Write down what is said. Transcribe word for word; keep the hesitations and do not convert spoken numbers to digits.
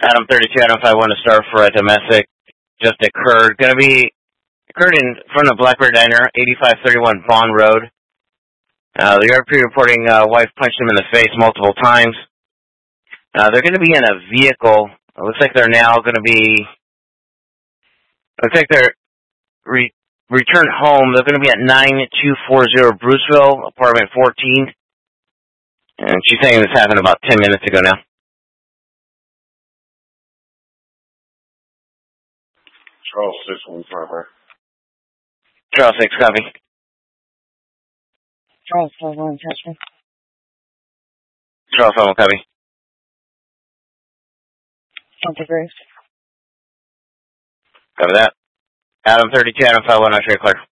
Adam thirty-two, Adam five one to start for a domestic. Just occurred. Going to be occurred in front of Blackbird Diner, eighty-five thirty-one Vaughn Road. Uh, the R P reporting uh, wife punched him in the face multiple times. Uh, they're going to be in a vehicle. It looks like they're now going to be. Looks like they're re, return home. They're going to be at nine two forty Bruceville, apartment fourteen. And she's saying this happened about ten minutes ago now. Charles six one five. Charles six, copy. Charles four one, touch Charles five one, copy. Santa Cruz. Copy that. Adam thirty-two, Adam five one, I'm sure you're clear.